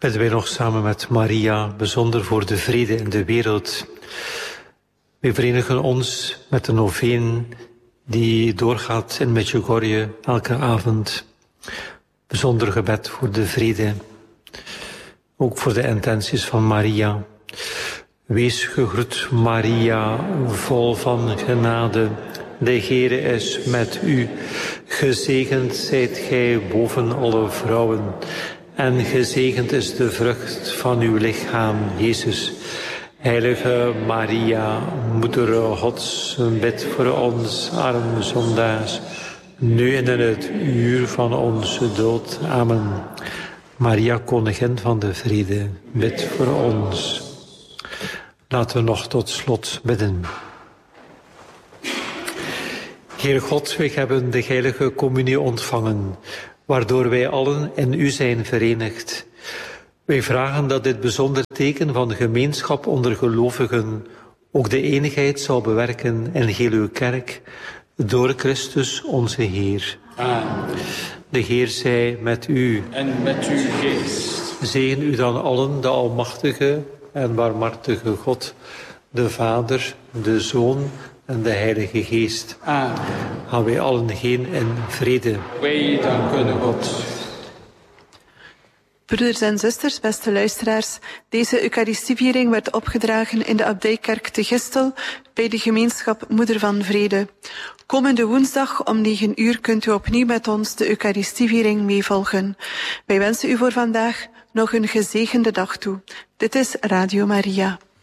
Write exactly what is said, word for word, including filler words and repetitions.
bidden wij nog samen met Maria, bijzonder voor de vrede in de wereld. Wij verenigen ons met de noveen die doorgaat in Medjugorje elke avond. Bijzonder gebed voor de vrede. Ook voor de intenties van Maria. Wees gegroet, Maria, vol van genade. De Heere is met u. Gezegend zijt gij boven alle vrouwen. En gezegend is de vrucht van uw lichaam, Jezus. Heilige Maria, Moeder Gods, bid voor ons arme zondaars, nu en in het uur van onze dood. Amen. Maria, koningin van de vrede, bid voor ons. Laten we nog tot slot bidden. Heer God, wij hebben de heilige communie ontvangen, waardoor wij allen in u zijn verenigd. Wij vragen dat dit bijzonder teken van gemeenschap onder gelovigen ook de eenigheid zal bewerken in heel uw kerk, door Christus onze Heer. Amen. De Heer zij met u. En met uw geest. Zegen u dan allen, de almachtige en barmhartige God, de Vader, de Zoon en de Heilige Geest. Amen. Gaan wij allen heen in vrede. Wij danken God. Broeders en zusters, beste luisteraars, deze Eucharistieviering werd opgedragen in de Abdijkerk te Gistel bij de gemeenschap Moeder van Vrede. Komende woensdag om negen uur kunt u opnieuw met ons de Eucharistieviering meevolgen. Wij wensen u voor vandaag nog een gezegende dag toe. Dit is Radio Maria.